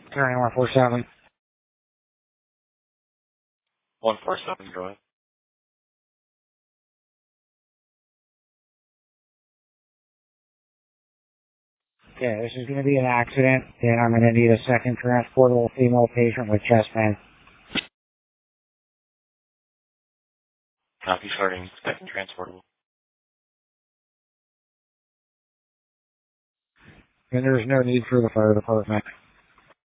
Turning 147. 147, go ahead. Okay, this is going to be an accident, and I'm going to need a second transportable female patient with chest pain. Copy, starting second transportable. And there's no need for the fire department.